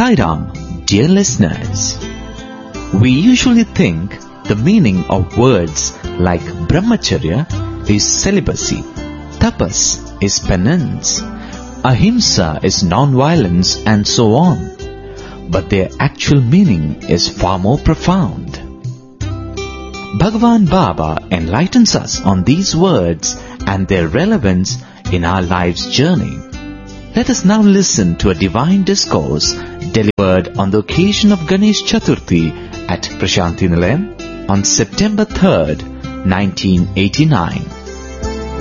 Sai Ram, dear listeners. We usually think the meaning of words like brahmacharya is celibacy, tapas is penance, ahimsa is non-violence, and so on. But their actual meaning is far more profound. Bhagwan Baba enlightens us on these words and their relevance in our life's journey. Let us now listen to a divine discourse delivered on the occasion of Ganesh Chaturthi at Prashanti Nilayam on September 3rd, 1989.